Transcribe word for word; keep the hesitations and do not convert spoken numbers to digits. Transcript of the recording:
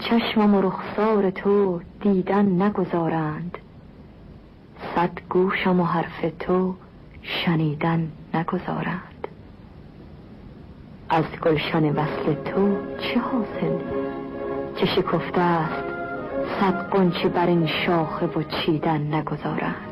چشمم و رخسار تو دیدن نگذارند، صد گوشم و حرف تو شنیدن نگذارند. از گلشن وصل تو چه حاصل که شکفته است صد غنچه بر این شاخه و چیدن نگذارند.